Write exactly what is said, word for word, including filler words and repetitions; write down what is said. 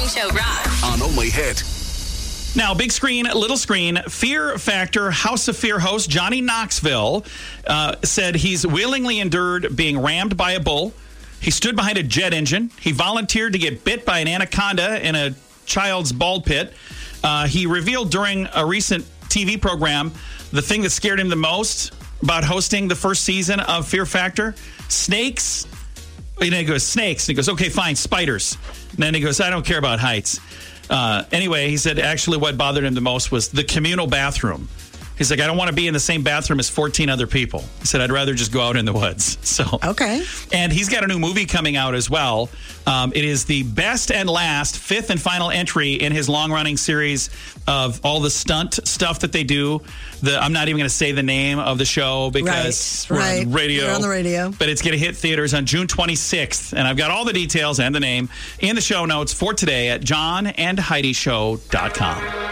Show rocks. On Only Hit. Now, big screen, little screen, Fear Factor House of Fear host Johnny Knoxville uh, said he's willingly endured being rammed by a bull. He stood behind a jet engine. He volunteered to get bit by an anaconda in a child's ball pit. Uh, he revealed during a recent T V program the thing that scared him the most about hosting the first season of Fear Factor: snakes. And then he goes, snakes. And he goes, okay, fine, spiders. And then he goes, I don't care about heights. Uh, anyway, he said actually what bothered him the most was the communal bathroom. He's like, I don't want to be in the same bathroom as fourteen other people. He said, I'd rather just go out in the woods. So okay. And he's got a new movie coming out as well. Um, it is the best and last, fifth and final entry in his long-running series of all the stunt stuff that they do. The I'm not even going to say the name of the show because right, we're right. on the radio. We're on the radio. But it's going to hit theaters on June twenty-sixth. And I've got all the details and the name in the show notes for today at john and heidi show dot com.